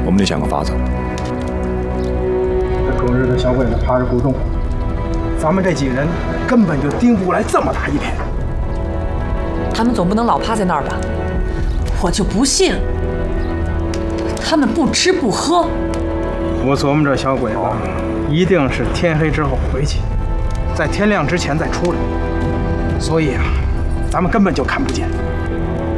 我们得想个法子。 这狗日的小鬼子爬着古洞，咱们这几人根本就盯不过来这么大一片。 他们总不能老趴在那儿吧？我就不信他们不吃不喝。 我琢磨这小鬼子一定是天黑之后回去，在天亮之前再出来，所以啊，咱们根本就看不见。